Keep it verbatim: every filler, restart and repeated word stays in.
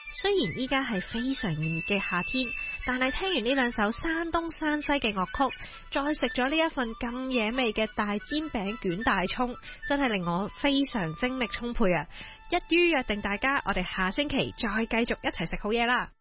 雖然依家係非常炎熱嘅夏天，但係聽完呢兩首山東山西嘅樂曲，再食咗呢一份咁惹味嘅大煎餅捲大蔥，真係令我非常精力充沛啊！一於約定大家，我哋下星期再繼續一齊食好嘢啦！